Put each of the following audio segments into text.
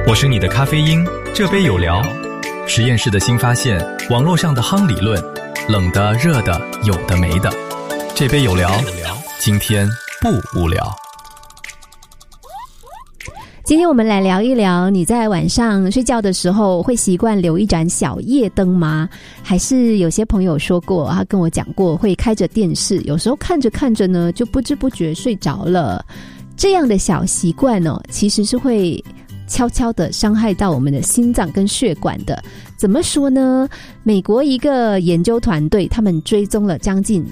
我是你的咖啡因，这杯有聊。实验室的新发现，网络上的夯理论，冷的热的有的没的，这杯有聊，今天不无聊。 今天我们来聊一聊，你在晚上睡觉的时候会习惯留一盏小夜灯吗？还是有些朋友说过，他跟我讲过会开着电视，有时候看着看着呢就不知不觉睡着了。这样的小习惯哦，其实是会悄悄的伤害到我们的心脏跟血管的。怎么说呢？美国一个研究团队，他们追踪了将近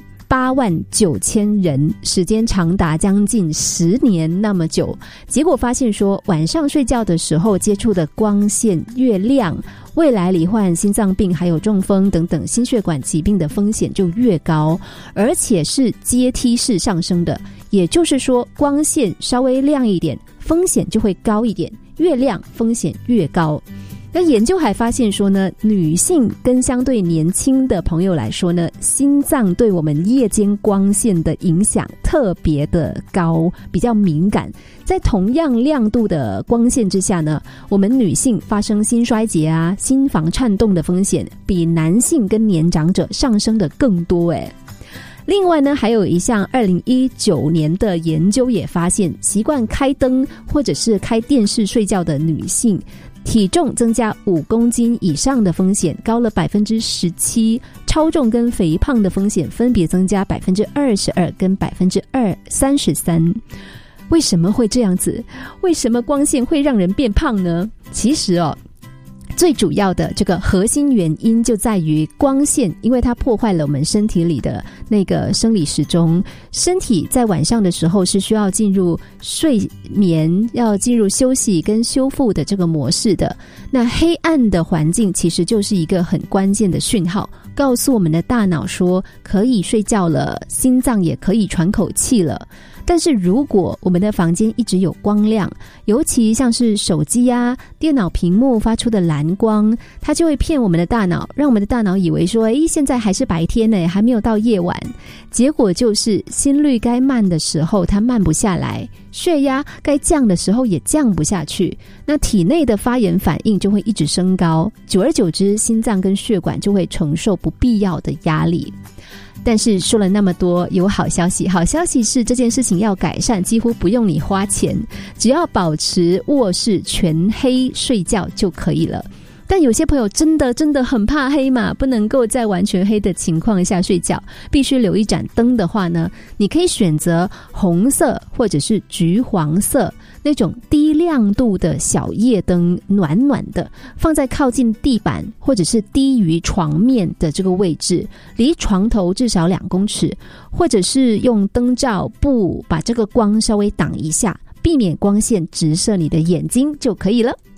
89000人，时间长达将近10年那么久，结果发现说，晚上睡觉的时候接触的光线越亮，未来罹患心脏病还有中风等等心血管疾病的风险就越高，而且是阶梯式上升的。也就是说，光线稍微亮一点，风险就会高一点，越亮风险越高。那研究还发现说呢，女性跟相对年轻的朋友来说呢，心脏对我们夜间光线的影响特别的高，比较敏感。在同样亮度的光线之下呢，我们女性发生心衰竭啊、心房颤动的风险比男性跟年长者上升的更多诶。另外呢，还有一项2019年的研究也发现，习惯开灯或者是开电视睡觉的女性，体重增加5公斤以上的风险高了 17%， 超重跟肥胖的风险分别增加 22% 跟 33%。 为什么会这样子？为什么光线会让人变胖呢？其实最主要的这个核心原因就在于光线，因为它破坏了我们身体里的那个生理时钟，身体在晚上的时候是需要进入睡眠，要进入休息跟修复的这个模式的。那黑暗的环境其实就是一个很关键的讯号，告诉我们的大脑说可以睡觉了，心脏也可以喘口气了。但是如果我们的房间一直有光亮，尤其像是手机啊、电脑屏幕发出的蓝光，它就会骗我们的大脑，让我们的大脑以为说现在还是白天呢，还没有到夜晚。结果就是心率该慢的时候它慢不下来，血压该降的时候也降不下去，那体内的发炎反应就会一直升高，久而久之心脏跟血管就会承受不必要的压力。但是说了那么多，有好消息，好消息是这件事情要改善几乎不用你花钱，只要保持卧室全黑睡觉就可以了。但有些朋友真的很怕黑嘛，不能够在完全黑的情况下睡觉，必须留一盏灯的话呢，你可以选择红色或者是橘黄色那种低亮度的小夜灯，暖暖的，放在靠近地板或者是低于床面的这个位置，离床头至少2公尺，或者是用灯罩布把这个光稍微挡一下，避免光线直射你的眼睛就可以了。